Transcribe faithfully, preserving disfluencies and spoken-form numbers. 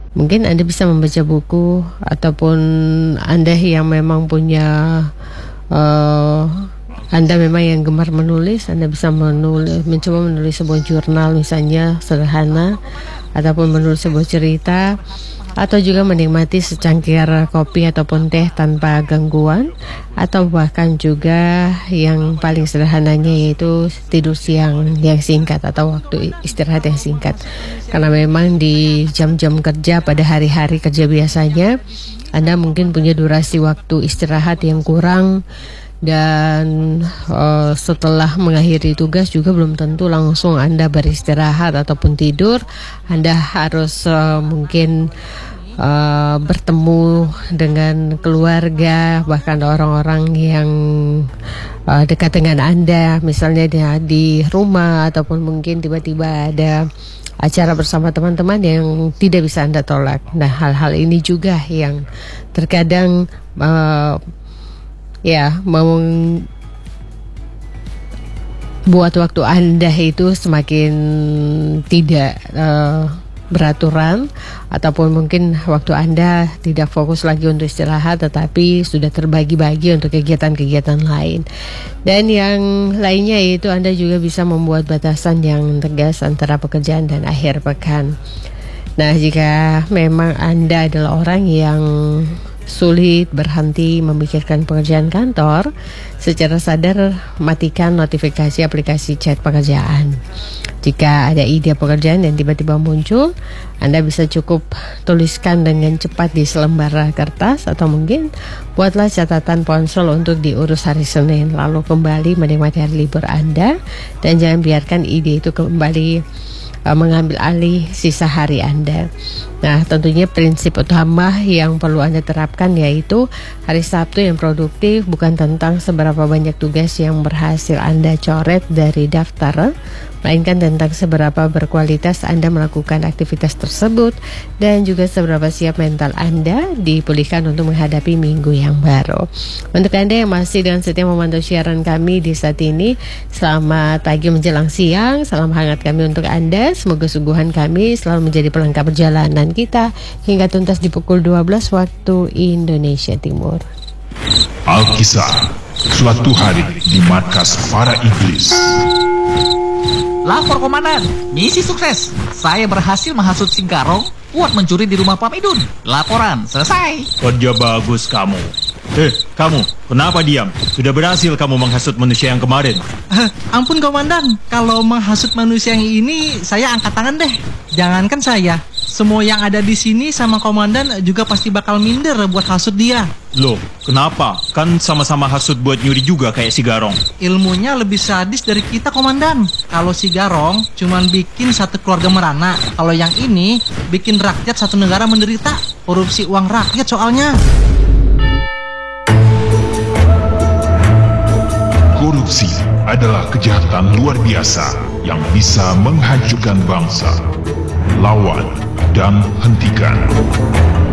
Mungkin Anda bisa membaca buku, ataupun Anda yang memang punya uh, Anda memang yang gemar menulis, Anda bisa menulis, mencoba menulis sebuah jurnal misalnya sederhana, ataupun menulis sebuah cerita, atau juga menikmati secangkir kopi ataupun teh tanpa gangguan, atau bahkan juga yang paling sederhananya yaitu tidur siang yang singkat atau waktu istirahat yang singkat. Karena memang di jam-jam kerja pada hari-hari kerja biasanya Anda mungkin punya durasi waktu istirahat yang kurang, dan uh, setelah mengakhiri tugas juga belum tentu langsung Anda beristirahat ataupun tidur. Anda harus uh, mungkin uh, bertemu dengan keluarga, bahkan orang-orang yang uh, dekat dengan Anda, misalnya di, di rumah, ataupun mungkin tiba-tiba ada acara bersama teman-teman yang tidak bisa Anda tolak. Nah, hal-hal ini juga yang terkadang uh, ya, membuat waktu Anda itu semakin tidak uh, beraturan, ataupun mungkin waktu Anda tidak fokus lagi untuk istirahat, tetapi sudah terbagi-bagi untuk kegiatan-kegiatan lain. Dan yang lainnya yaitu Anda juga bisa membuat batasan yang tegas antara pekerjaan dan akhir pekan. Nah, jika memang Anda adalah orang yang sulit berhenti memikirkan pekerjaan kantor, secara sadar matikan notifikasi aplikasi chat pekerjaan. Jika ada ide pekerjaan yang tiba-tiba muncul, Anda bisa cukup tuliskan dengan cepat di selembar kertas, atau mungkin buatlah catatan ponsel untuk diurus hari Senin, lalu kembali menikmati hari libur Anda, dan jangan biarkan ide itu kembali uh, mengambil alih sisa hari Anda. Nah, tentunya prinsip utama yang perlu Anda terapkan yaitu hari Sabtu yang produktif bukan tentang seberapa banyak tugas yang berhasil Anda coret dari daftar, melainkan tentang seberapa berkualitas Anda melakukan aktivitas tersebut, dan juga seberapa siap mental Anda dipulihkan untuk menghadapi minggu yang baru. Untuk Anda yang masih dengan setia memantau siaran kami di saat ini, selamat pagi menjelang siang, salam hangat kami untuk Anda. Semoga sungguhan kami selalu menjadi pelengkap perjalanan kita hingga tuntas di pukul dua belas waktu Indonesia Timur. Alkisah, suatu hari di markas para iblis. Lapor komandan, misi sukses. Saya berhasil menghasut si Garong buat mencuri di rumah Pak Midun. Laporan selesai. Kerja bagus kamu. Eh, kamu, kenapa diam? Sudah berhasil kamu menghasut manusia yang kemarin. Eh, ampun komandan, kalau menghasut manusia yang ini saya angkat tangan deh. Jangankan saya, semua yang ada di sini sama komandan juga pasti bakal minder buat hasut dia. Loh, kenapa? Kan sama-sama hasut buat nyuri juga kayak si Garong. Ilmunya lebih sadis dari kita komandan. Kalau si Garong cuman bikin satu keluarga merana, kalau yang ini bikin rakyat satu negara menderita. Korupsi uang rakyat soalnya. Korupsi adalah kejahatan luar biasa yang bisa menghancurkan bangsa. Lawan dan hentikan.